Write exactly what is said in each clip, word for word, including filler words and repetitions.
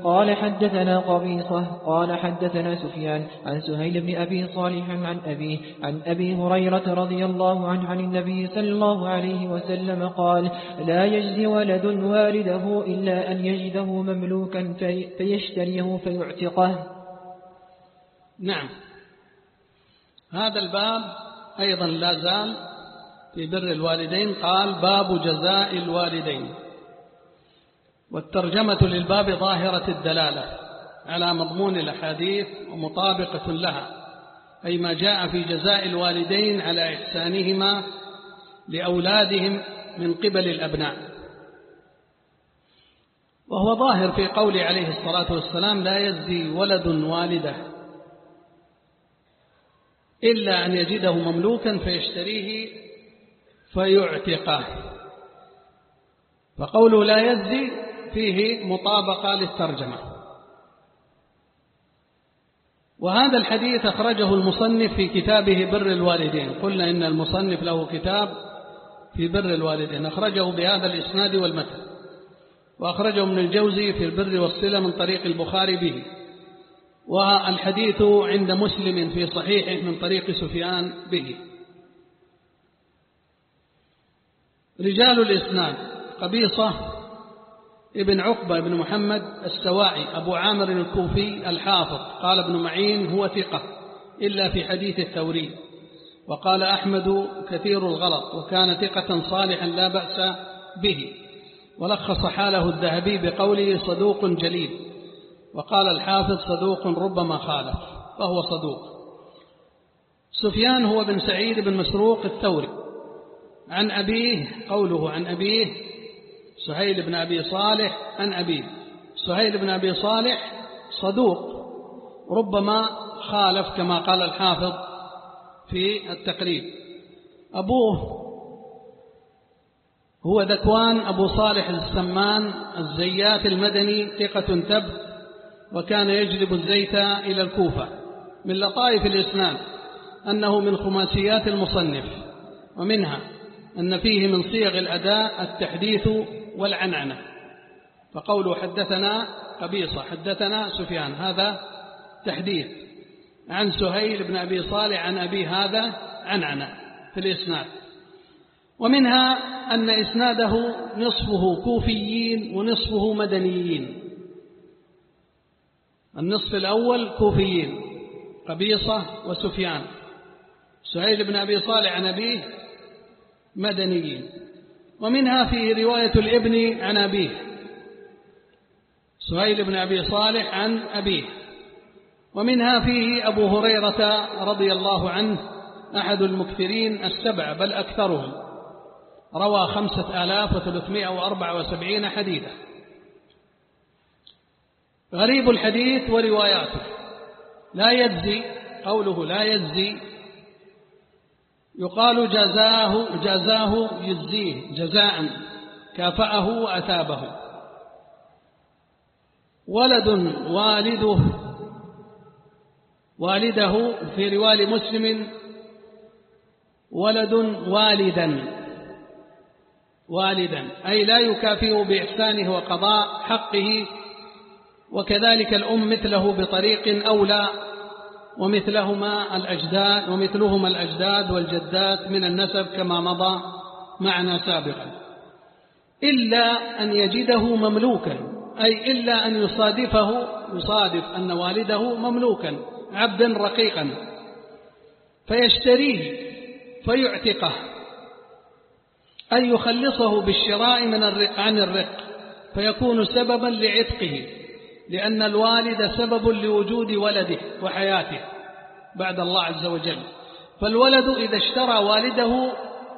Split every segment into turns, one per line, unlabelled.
قال حدثنا قبيصة قال حدثنا سفيان عن سهيل بن أبي صالح عن أبيه عن أبي هريرة رضي الله عنه عن النبي صلى الله عليه وسلم قال لا يجزي ولد والده إلا أن يجده مملوكا في فيشتريه فيعتقه.
نعم، هذا الباب أيضا لا زال في بر الوالدين. قال باب جزاء الوالدين، والترجمة للباب ظاهرة الدلالة على مضمون الأحاديث ومطابقة لها، أي ما جاء في جزاء الوالدين على إحسانهما لأولادهم من قبل الأبناء. وهو ظاهر في قول عليه الصلاة والسلام لا يجزي ولد والده إلا أن يجده مملوكا فيشتريه فيعتقه، فقوله لا يجزي فيه مطابقة للترجمة. وهذا الحديث أخرجه المصنف في كتابه بر الوالدين. قلنا إن المصنف له كتاب في بر الوالدين أخرجه بهذا الإسناد والمتن، وأخرجه ابن الجوزي في البر والصلة من طريق البخاري به، والحديث عند مسلم في صحيحه من طريق سفيان به. رجال الإسناد: قبيصة ابن عقبة بن محمد السواعي أبو عامر الكوفي الحافظ، قال ابن معين هو ثقة إلا في حديث الثوري، وقال أحمد كثير الغلط وكان ثقة صالحا لا بأس به، ولخص حاله الذهبي بقوله صدوق جليل، وقال الحافظ صدوق ربما خالف، فهو صدوق. سفيان هو بن سعيد بن مسروق الثوري عن أبيه، قوله عن أبيه سهيل بن أبي صالح عن أبيه. سهيل بن أبي صالح صدوق ربما خالف كما قال الحافظ في التقريب. أبوه هو ذكوان أبو صالح السمان الزيات المدني ثقة تبت، وكان يجلب الزيت إلى الكوفة. من لطائف الإسناد أنه من خماسيات المصنف، ومنها أن فيه من صيغ الأداء التحديث والعنعنة، فقوله حدثنا قبيصة حدثنا سفيان هذا تحديث، عن سهيل بن أبي صالح عن أبي هذا عنعنة في الإسناد. ومنها أن إسناده نصفه كوفيين ونصفه مدنيين. النصف الأول كوفيين قبيصة وسفيان، سهيل بن أبي صالح عن أبيه مدنيين. ومنها فيه رواية الابن عن أبيه، سهيل بن أبي صالح عن أبيه. ومنها فيه أبو هريرة رضي الله عنه أحد المكثرين السبع بل أكثرهم، روى خمسة آلاف وثلاثمائة وأربعة وسبعين حديثا. غريب الحديث ورواياته: لا يجزي، قوله لا يجزي يقال جزاه جزاه يجزيه جزاء، كافأه وأثابه. ولد والده والده في رواية مسلم ولد والدا والدا أي لا يكافئه بإحسانه وقضاء حقه، وكذلك الأم مثله بطريق أولى، ومثلهما الأجداد ومثلهما الأجداد والجدات من النسب كما مضى معنا سابقا، إلا أن يجده مملوكا، أي إلا أن يصادفه يصادف أن والده مملوكا عبدا رقيقا فيشتريه فيعتقه، أي يخلصه بالشراء من الرق عن الرق فيكون سببا لعتقه، لأن الوالد سبب لوجود ولده وحياته بعد الله عز وجل. فالولد إذا اشترى والده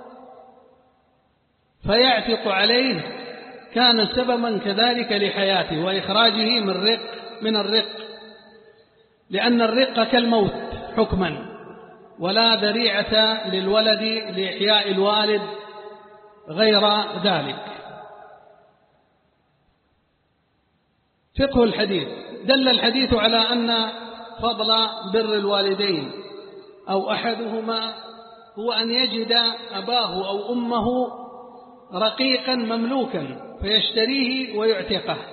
فيعتق عليه كان سببا كذلك لحياته وإخراجه من الرق من الرق لأن الرق كالموت حكما، ولا ذريعة للولد لإحياء الوالد غير ذلك. فقه الحديث: دل الحديث على أن فضل بر الوالدين أو أحدهما هو أن يجد أباه أو أمه رقيقا مملوكا فيشتريه ويعتقه،